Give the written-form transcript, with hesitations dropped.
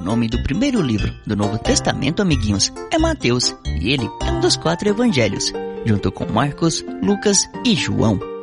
nome do primeiro livro do Novo Testamento, amiguinhos, é Mateus, e ele é um dos 4 evangelhos, junto com Marcos, Lucas e João.